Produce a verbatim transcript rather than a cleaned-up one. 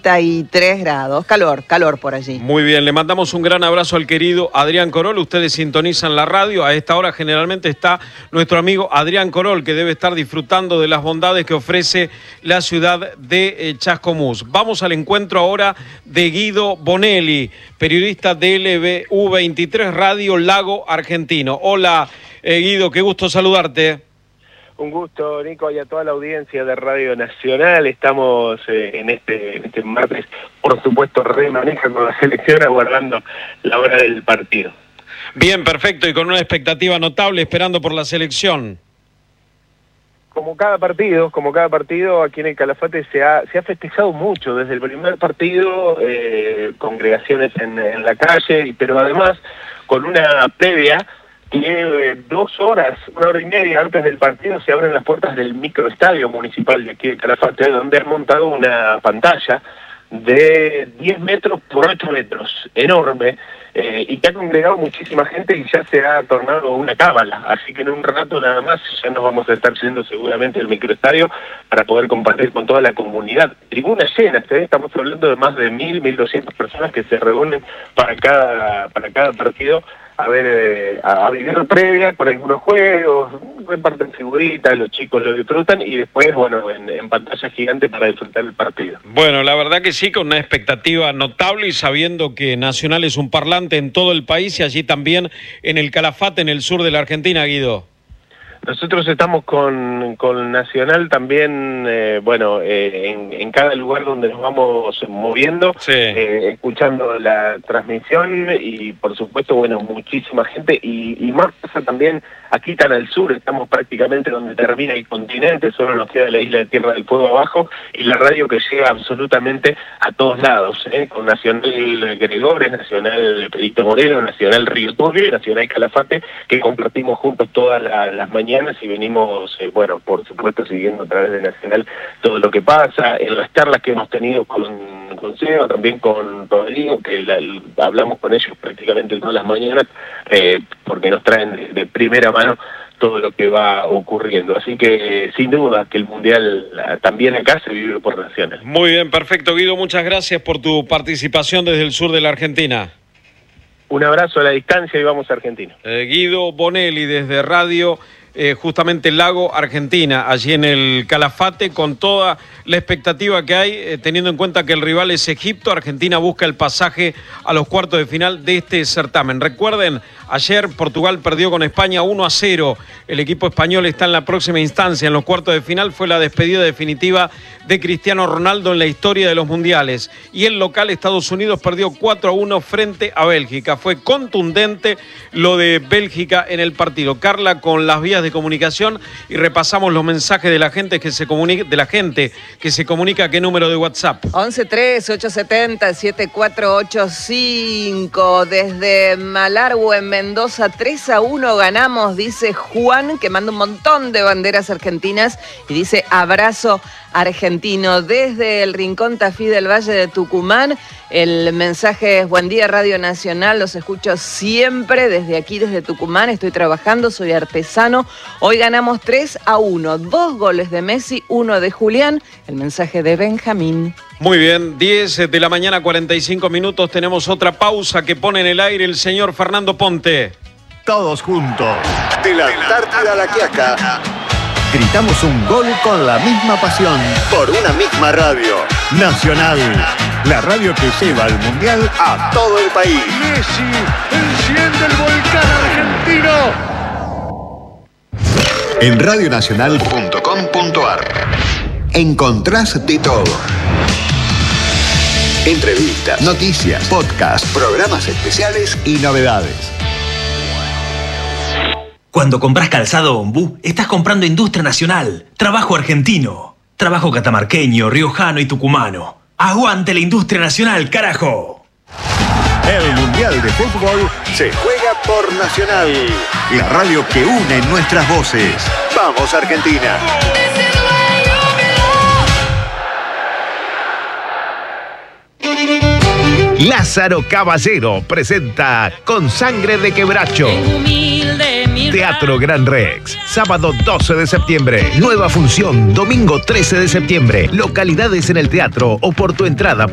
treinta y tres grados. Calor, calor por allí. Muy bien, le mandamos un gran abrazo al querido Adrián Corol. Ustedes sintonizan la radio. A esta hora generalmente está nuestro amigo Adrián Corol, que debe estar disfrutando de las bondades que ofrece la ciudad de eh, Chascomús. Vamos al encuentro ahora de Guido Bonelli, periodista de L B U veintitrés Radio Lago Argentino. Hola, eh, Guido, qué gusto saludarte. Un gusto, Nico, y a toda la audiencia de Radio Nacional. Estamos eh, en, este, en este martes, por supuesto, remaneja con la selección, aguardando la hora del partido. Bien, perfecto, y con una expectativa notable, esperando por la selección. Como cada partido, como cada partido, aquí en el Calafate se ha, se ha festejado mucho, desde el primer partido, eh, congregaciones en, en la calle, pero además con una previa que dos horas, una hora y media antes del partido se abren las puertas del microestadio municipal de aquí de Calafate, donde han montado una pantalla de diez metros por ocho metros, enorme, eh, y que ha congregado muchísima gente y ya se ha tornado una cábala. Así que en un rato nada más ya nos vamos a estar yendo seguramente al microestadio para poder compartir con toda la comunidad. Tribunas llenas, ¿eh? Estamos hablando de más de mil, mil doscientas personas que se reúnen para cada, para cada partido a ver, eh, a, a vivir previa con algunos juegos, reparten figuritas, los chicos lo disfrutan y después, bueno, en, en pantalla gigante para disfrutar el partido. Bueno, la verdad que sí, con una expectativa notable y sabiendo que Nacional es un parlante en todo el país y allí también en el Calafate, en el sur de la Argentina, Guido. Nosotros estamos con, con Nacional también, eh, bueno, eh, en, en cada lugar donde nos vamos moviendo, sí. eh, escuchando la transmisión y por supuesto, bueno, muchísima gente y, y más pasa también aquí tan al sur, estamos prácticamente donde termina el continente, solo nos queda la isla de Tierra del Fuego abajo y la radio que llega absolutamente a todos lados, ¿eh? Con Nacional Gregores, Nacional Perito Moreno, Nacional Río Turbio y Nacional Calafate, que compartimos juntos todas la, las mañanas y venimos, eh, bueno, por supuesto, siguiendo a través de Nacional todo lo que pasa, en las charlas que hemos tenido con, con Seba, también con Rodrigo, que la, hablamos con ellos prácticamente todas las mañanas, eh, porque nos traen de, de primera mano todo lo que va ocurriendo. Así que, sin duda, que el Mundial también acá se vive por Nacional. Muy bien, perfecto, Guido, muchas gracias por tu participación desde el sur de la Argentina. Un abrazo a la distancia y vamos a Argentina. Eh, Guido Bonelli desde Radio Eh, justamente Lago Argentina, allí en el Calafate, con toda la expectativa que hay, eh, teniendo en cuenta que el rival es Egipto. Argentina busca el pasaje a los cuartos de final de este certamen. Recuerden, ayer Portugal perdió con España uno a cero. El equipo español está en la próxima instancia, en los cuartos de final. Fue la despedida definitiva de Cristiano Ronaldo en la historia de los mundiales. Y el local Estados Unidos perdió cuatro a uno frente a Bélgica. Fue contundente lo de Bélgica en el partido. Carla, con las vías de comunicación y repasamos los mensajes de la gente que se comunica, de la gente que se comunica. ¿Qué número de WhatsApp? once tres ocho siete cero siete cuatro ocho cinco. Desde Malargüe, en Mendoza, tres a uno ganamos, dice Juan, que manda un montón de banderas argentinas y dice abrazo argentino. Desde el Rincón Tafí del Valle de Tucumán, el mensaje es: buen día, Radio Nacional, los escucho siempre desde aquí, desde Tucumán, estoy trabajando, soy artesano. Hoy ganamos tres a uno, dos goles de Messi, uno de Julián. El mensaje de Benjamín. Muy bien, diez de la mañana, cuarenta y cinco minutos, tenemos otra pausa que pone en el aire el señor Fernando Ponte. Todos juntos, de la Antártida a la Quiaca, gritamos un gol con la misma pasión, por una misma radio. Nacional, la radio que lleva al Mundial a todo el país. Messi enciende el volcán argentino. En radio nacional punto com punto ar encontrás de todo. Entrevistas, noticias, podcasts, programas especiales y novedades. Cuando compras calzado Ombú, estás comprando industria nacional, trabajo argentino, trabajo catamarqueño, riojano y tucumano. ¡Aguante la industria nacional, carajo! El Mundial de Fútbol se juega por Nacional, la radio que une nuestras voces. ¡Vamos, Argentina! Lázaro Caballero presenta Con Sangre de Quebracho. Teatro Gran Rex, sábado doce de septiembre. Nueva función, domingo trece de septiembre. Localidades en el teatro o por tu entrada.